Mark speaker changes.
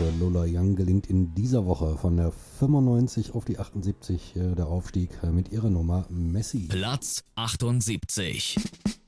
Speaker 1: für Lola Young gelingt in dieser Woche von der 95 auf die 78 der Aufstieg mit ihrer Nummer Messi.
Speaker 2: Platz 78.